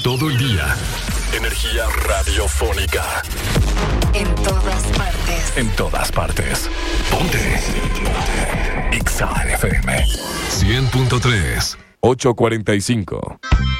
todo el día. Energía radiofónica. En todas partes. En todas partes. Ponte. Exa FM 100.3. 8:45.